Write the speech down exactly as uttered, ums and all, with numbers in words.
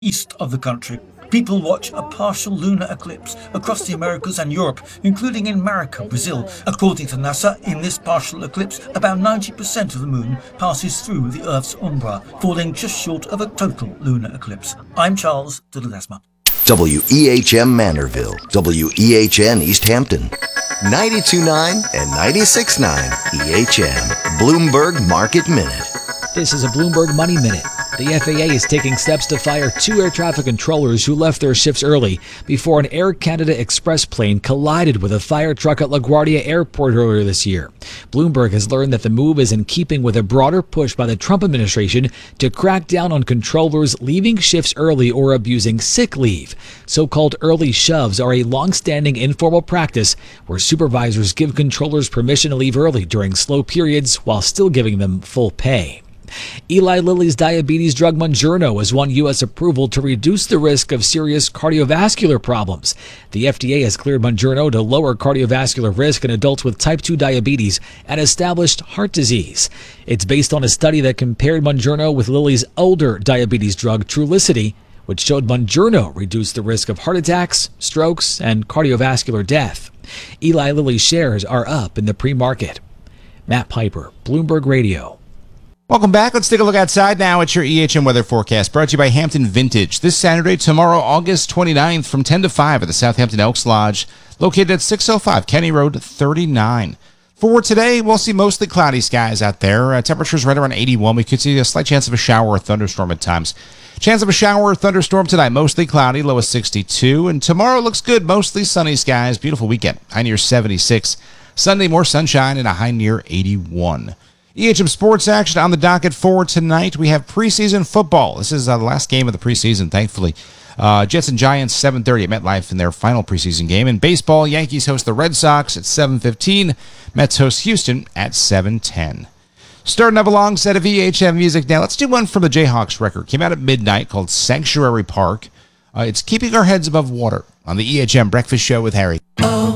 east of the country. People watch a partial lunar eclipse across the Americas and Europe, including in Marica, Brazil. According to NASA, in this partial eclipse, about ninety percent of the moon passes through the Earth's umbra, falling just short of a total lunar eclipse. I'm Charles de Ledesma. W E H M Manorville, W E H N East Hampton, ninety-two point nine and ninety-six point nine E H M. Bloomberg Market Minute. This is a Bloomberg Money Minute. The F A A is taking steps to fire two air traffic controllers who left their shifts early before an Air Canada Express plane collided with a fire truck at LaGuardia Airport earlier this year. Bloomberg has learned that the move is in keeping with a broader push by the Trump administration to crack down on controllers leaving shifts early or abusing sick leave. So-called early shoves are a long-standing informal practice where supervisors give controllers permission to leave early during slow periods while still giving them full pay. Eli Lilly's diabetes drug Mounjaro has won U S approval to reduce the risk of serious cardiovascular problems. The F D A has cleared Mounjaro to lower cardiovascular risk in adults with type two diabetes and established heart disease. It's based on a study that compared Mounjaro with Lilly's older diabetes drug Trulicity, which showed Mounjaro reduced the risk of heart attacks, strokes, and cardiovascular death. Eli Lilly shares are up in the pre-market. Matt Piper, Bloomberg Radio. Welcome back. Let's take a look outside now at your E H M weather forecast, brought to you by Hampton Vintage. This Saturday, tomorrow, August twenty-ninth, from ten to five at the Southampton Elks Lodge, located at six oh five Kenny Road thirty-nine. For today, we'll see mostly cloudy skies out there. Uh, temperatures right around eighty-one. We could see a slight chance of a shower or thunderstorm at times. Chance of a shower or thunderstorm tonight, mostly cloudy, low of sixty-two. And tomorrow looks good, mostly sunny skies. Beautiful weekend, high near seventy-six. Sunday, more sunshine and a high near eighty-one. E H M sports action on the docket for tonight. We have preseason football. This is uh, the last game of the preseason, thankfully. Uh, Jets and Giants, seven thirty at MetLife in their final preseason game. In baseball, Yankees host the Red Sox at seven fifteen. Mets host Houston at seven ten. Starting up a long set of E H M music now. Let's do one from the Jayhawks record. Came out at midnight, called Sanctuary Park. Uh, it's Keeping Our Heads Above Water on the E H M Breakfast Show with Harry. Oh.